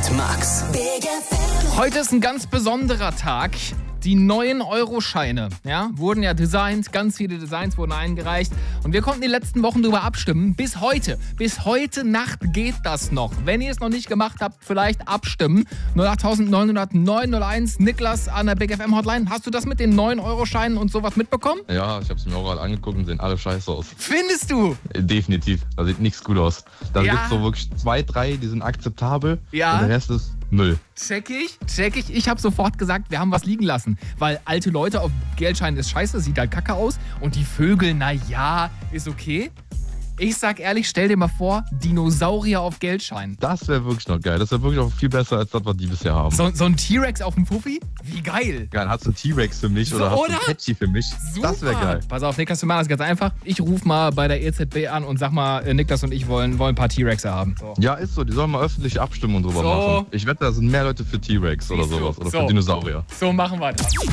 mit Max. Heute ist ein ganz besonderer Tag. Die neuen Euroscheine, ja, wurden ja designt, ganz viele Designs wurden eingereicht und wir konnten die letzten Wochen darüber abstimmen. Bis heute Nacht geht das noch. Wenn ihr es noch nicht gemacht habt, vielleicht abstimmen. 08900 901. Niklas an der Big FM Hotline. Hast du das mit den neuen Euroscheinen und sowas mitbekommen? Ja, ich habe es mir auch gerade angeguckt und sehen alle scheiße aus. Findest du? Definitiv. Da sieht nichts gut aus. Da Ja. gibt es so wirklich 2, 3, die sind akzeptabel. Ja. Und der Rest ist Müll. Check ich. Ich habe sofort gesagt, wir haben was liegen lassen. Weil alte Leute auf Geldscheinen ist scheiße, sieht halt kacke aus. Und die Vögel, na ja, ist okay. Ich sag ehrlich, stell dir mal vor, Dinosaurier auf Geldscheinen. Das wäre wirklich noch geil. Das wäre wirklich auch viel besser als das, was die bisher haben. So ein T-Rex auf dem Fuffi? Wie geil. Geil, hast du einen T-Rex für mich So, oder hast du oder? einen Patchy für mich? Super. Das wäre geil. Pass auf, Niklas, wir machen das ganz einfach. Ich rufe mal bei der EZB an und sag mal, Niklas und ich wollen ein paar T-Rexe haben. So. Ja, ist so. Die sollen mal öffentlich abstimmen und drüber So. machen. Ich wette, da sind mehr Leute für T-Rex oder Siehst du? sowas. Oder So. für Dinosaurier. So machen wir das.